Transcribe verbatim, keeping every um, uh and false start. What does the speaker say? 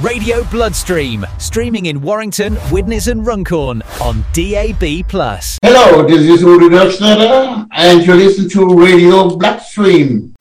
Radio Bloodstream, streaming in Warrington, Widnes and Runcorn on D A B plus. Hello, this is Uri Ducksnatter, and you listen to Radio Bloodstream.